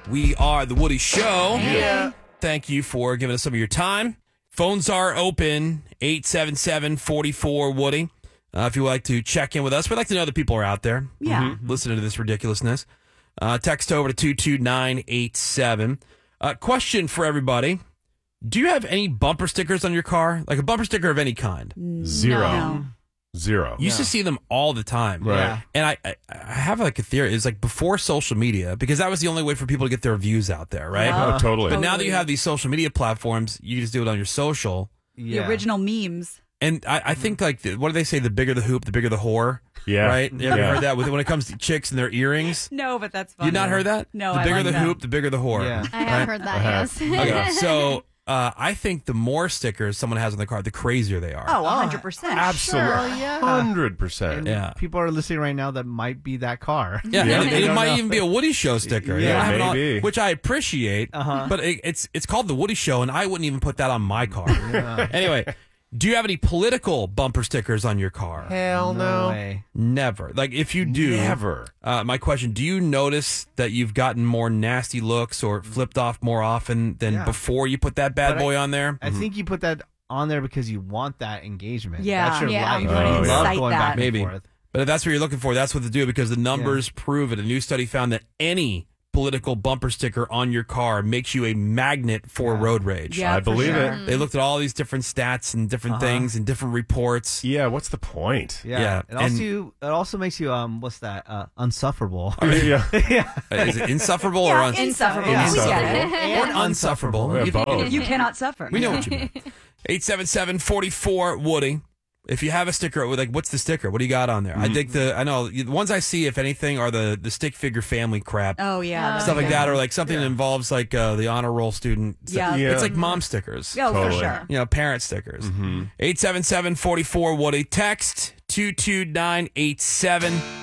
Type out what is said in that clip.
We are The Woody Show. Yeah. Thank you for giving us some of your time. Phones are open, 877-44-WOODY. If you would like to check in with us, we'd like to know that people are out there listening to this ridiculousness. Text over to 22987. Question for everybody. Do you have any bumper stickers on your car? Like a bumper sticker of any kind? Zero. No. Zero. You used to see them all the time. Right. Yeah. And I have like a theory. It's like before social media, because that was the only way for people to get their views out there, right? Oh, totally. But now that you have these social media platforms, you just do it on your social. Yeah. The original memes. And I think, like, what do they say? The bigger the hoop, the bigger the whore. Yeah. Right? You ever Yeah. heard that when it comes to chicks and their earrings? No, but that's funny. You not heard that? No, The I bigger like the that. hoop, the bigger the whore. Yeah. I have heard that, yes. Okay, so I think the more stickers someone has on the car, the crazier they are. Oh, 100%. Absolutely. yeah. 100%. Yeah. People are listening right now that might be that car. Yeah, Yeah. and They it don't might know. even be a Woody Show sticker. Yeah, You know, I have it on- maybe. which I appreciate. But it's called the Woody Show, and I wouldn't even put that on my car. Anyway, do you have any political bumper stickers on your car? Hell No way. Never. Like, if you do, Never. my question: do you notice that you've gotten more nasty looks or flipped off more often than Yeah. before you put that bad But boy on there? I think you put that on there because you want that engagement. Yeah. That's your Yeah. life. You wanna You love incite going that. back and Maybe. forth. But if that's what you're looking for, that's what to do, because the numbers prove it. A new study found that any political bumper sticker on your car makes you a magnet for road rage. Yeah, I for believe sure. it. They looked at all these different stats and different things and different reports. Yeah, what's the point? Yeah, It also makes you what's that? Unsufferable. Yeah. Is it insufferable or Insufferable. Yeah. We get it. or unsufferable? Yeah, You- both. You cannot suffer. We know what you mean. 877-44-WOODY. If you have a sticker, like, what's the sticker? What do you got on there? I know the ones I see, if anything, are the stick figure family crap. Oh, yeah. Stuff like that, or like something that involves like the honor roll student. Yeah. Yeah. It's like mom stickers. Oh, Totally. for sure. You know, parent stickers. 877-44-WOODY. Text 22987.